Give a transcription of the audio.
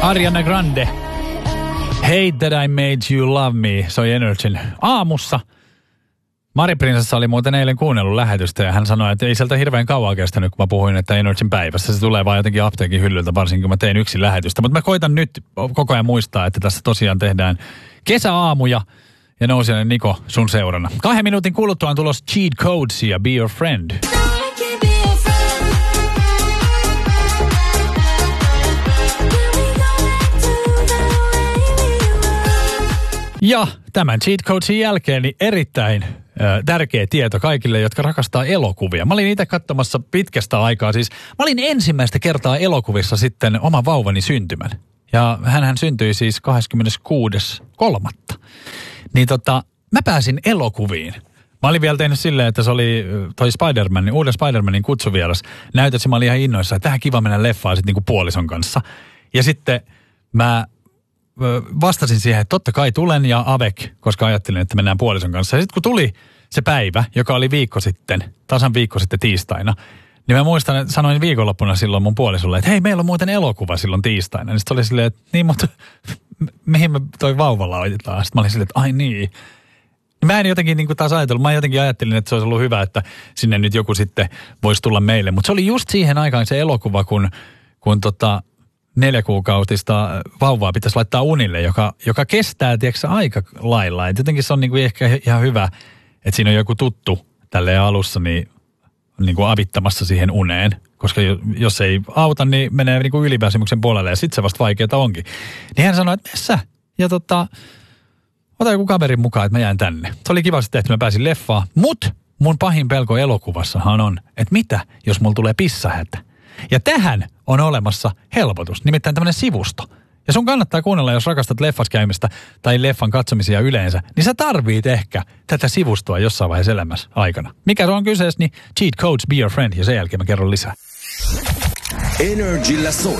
Ariana Grande. Hate that I made you love me. Se oli Energyn aamussa. Mari Prinsessa oli muuten eilen kuunnellut lähetystä ja hän sanoi, että ei sieltä hirveän kauan kestänyt, kun mä puhuin, että Energyn päivässä. Se tulee vaan jotenkin apteekin hyllyltä, varsinkin kun mä tein yksin lähetystä. Mutta mä koitan nyt koko ajan muistaa, että tässä tosiaan tehdään kesäaamuja ja Nousiainen Niko sun seurana. 2 minuutin kuluttua on tulossa Cheat Codes ja Be Your Friend. Ja tämän Cheat Codesin jälkeen niin erittäin tärkeä tieto kaikille, jotka rakastaa elokuvia. Mä olin itse katsomassa pitkästä aikaa, siis mä olin ensimmäistä kertaa elokuvissa sitten oman vauvani syntymän. Ja hänhän syntyi siis 26.3. Niin mä pääsin elokuviin. Mä olin vielä tehnyt silleen, että se oli toi uuden Spider-Manin kutsuvieras. Näytössä mä olin ihan innoissa, että tähän kiva mennä leffaan sitten niinku puolison kanssa. Ja sitten mä vastasin siihen, että totta kai tulen ja avec, koska ajattelin, että mennään puolison kanssa. Ja sitten kun tuli se päivä, joka oli tasan viikko sitten tiistaina, niin mä muistan, että sanoin viikonloppuna silloin mun puolisolle, että hei, meillä on muuten elokuva silloin tiistaina. Niin sitten oli silleen, että niin, mutta mihin me toi vauva laitetaan? Sitten mä olin silleen, että ai niin. Mä en jotenkin niin kuin taas ajatellut, mä jotenkin ajattelin, että se olisi ollut hyvä, että sinne nyt joku sitten voisi tulla meille. Mutta se oli just siihen aikaan se elokuva, kun 4-kuukautista vauvaa pitäisi laittaa unille, joka kestää, tiedätkö, aika lailla. Et jotenkin se on niin kuin ehkä ihan hyvä, että siinä on joku tuttu tälleen alussa niin kuin avittamassa siihen uneen. Koska jos ei auta, niin menee niin kuin yliväsymyksen puolelle ja sitten se vasta vaikeaa onkin. Niin hän sanoi, että messä? Ja ota joku kaverin mukaan, että mä jään tänne. Se oli kivasti tehty, mä pääsin leffaan. Mut mun pahin pelko elokuvassahan on, että mitä, jos mulla tulee pissahätä? Ja tähän on olemassa helpotus, nimittäin tämmöinen sivusto. Ja sun kannattaa kuunnella, jos rakastat leffaskäymistä tai leffan katsomisia yleensä, niin sä tarvit ehkä tätä sivustoa jossain vaiheessa elämässä aikana. Mikä se on kyseessä, niin Cheat Codes, Be Your Friend, ja sen jälkeen mä kerron lisää. Energillä soi.